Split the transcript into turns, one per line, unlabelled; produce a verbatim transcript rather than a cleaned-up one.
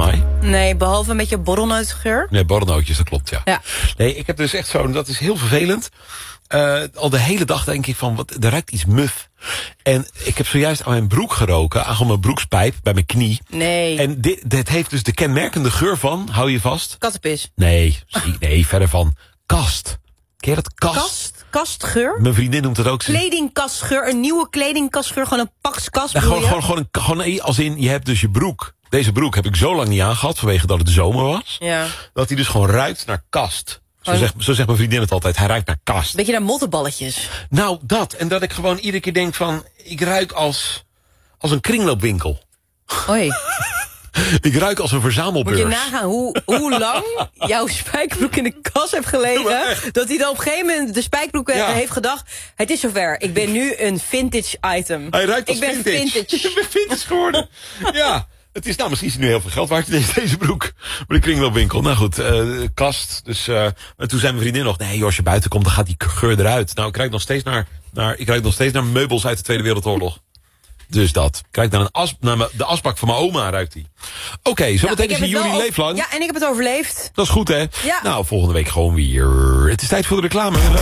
mij.
Nee, behalve een beetje borrelnootgeur.
Nee, borrelnootjes, dat klopt, ja.
Ja.
Nee, ik heb dus echt zo, dat is heel vervelend. Uh, al de hele dag denk ik van, wat, er ruikt iets muf. En ik heb zojuist aan mijn broek geroken, aan mijn broekspijp, bij mijn knie.
Nee.
En dit, dit heeft dus de kenmerkende geur van, hou je vast?
Kattenpis.
Nee, zie, nee, verder van kast. Ken je dat? Kast?
Kast? Kastgeur?
Mijn vriendin noemt het ook.
Kledingkastgeur, een nieuwe kledingkastgeur, gewoon een pakskast.
Nou, gewoon, gewoon, gewoon, gewoon als in, je hebt dus je broek. Deze broek heb ik zo lang niet aangehad, vanwege dat het de zomer was.
Ja. Dat
hij dus gewoon ruikt naar kast. Zo zegt, zo zegt mijn vriendin het altijd, hij ruikt naar kast.
Beetje naar mottenballetjes.
Nou, dat. En dat ik gewoon iedere keer denk van, ik ruik als, als een kringloopwinkel.
Oei.
Ik ruik als een verzamelbeurs.
Moet je nagaan hoe, hoe lang jouw spijkerbroek in de kast heeft gelegen. Dat hij dan op een gegeven moment de spijkerbroek ja. heeft gedacht. Het is zover, ik ben nu een vintage item.
Hij ruikt als
ik ben
vintage.
vintage.
Ik ben vintage geworden. Ja. Het is nou misschien is het nu heel veel geld waard, deze, deze broek. Maar de kringloopwinkel. Nou goed, uh, kast. Dus uh, en toen zei mijn vriendin nog, nee joh, als je buiten komt, dan gaat die geur eruit. Nou, ik ruik nog steeds naar, naar, ik ruik nog steeds naar meubels uit de Tweede Wereldoorlog. Dus dat. Kijk naar, een as, naar de asbak van mijn oma ruikt die. Oké, okay, zo meteen is een jullie leeflang.
Ja, en ik heb het overleefd.
Dat is goed, hè?
Ja.
Nou, volgende week gewoon weer. Het is tijd voor de reclame.